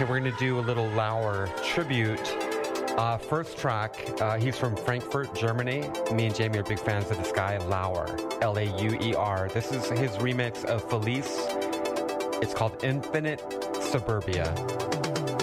Okay, we're going to do a little Lauer tribute. First track, he's from Frankfurt, Germany. Me and Jamie are big fans of this guy, Lauer, Lauer. This is his remix of Felice. It's called Infinite Suburbia.